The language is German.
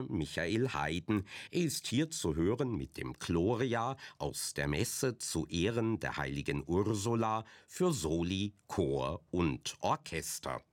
Michael Haydn. Er ist hier zu hören mit dem Gloria aus der Messe zu Ehren der heiligen Ursula für Soli, Chor und Orchester.